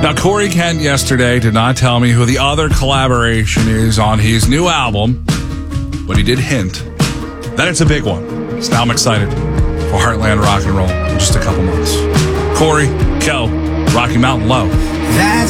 Now, Corey Kent yesterday did not tell me who the other collaboration is on his new album, but he did hint that it's a big one. So now I'm excited for Heartland Rock and Roll in just a couple months. Corey, Kel, Rocky Mountain Low. That's